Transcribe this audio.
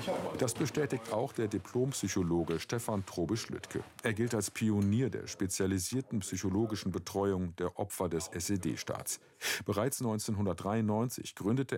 Das bestätigt auch der Diplompsychologe Stefan Trobisch-Lüttke. Er gilt als Pionier der spezialisierten psychologischen Betreuung der Opfer des SED-Staats. Bereits 1993 gründete